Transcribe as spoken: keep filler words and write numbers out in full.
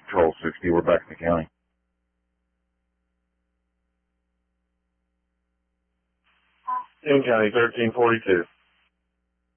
Patrol sixty, we're back in the county. In County thirteen forty-two.